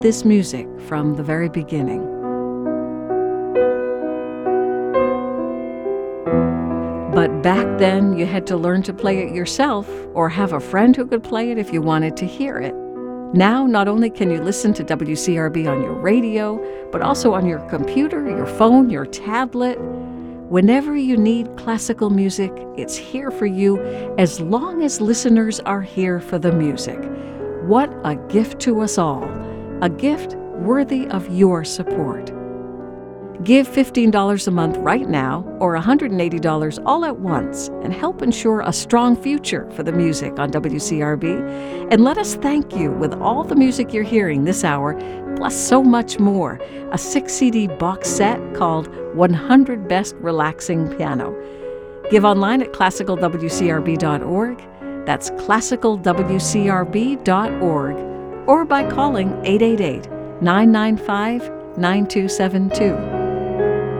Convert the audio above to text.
this music from the very beginning. But back then, you had to learn to play it yourself or have a friend who could play it if you wanted to hear it. Now, not only can you listen to WCRB on your radio, but also on your computer, your phone, your tablet. Whenever you need classical music, it's here for you as long as listeners are here for the music. What a gift to us all, a gift worthy of your support. Give $15 a month right now or $180 all at once and help ensure a strong future for the music on WCRB. And let us thank you with all the music you're hearing this hour, plus so much more. A 6-CD box set called 100 Best Relaxing Piano. Give online at classicalwcrb.org. That's classicalwcrb.org. Or by calling 888-995-9272.